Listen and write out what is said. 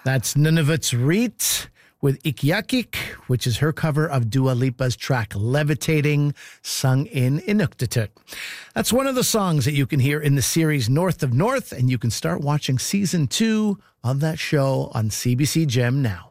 That's Nunavut's Reet with Ikiakik, which is her cover of Dua Lipa's track Levitating, sung in Inuktitut. That's one of the songs that you can hear in the series North of North, and you can start watching season 2 of that show on CBC Gem now.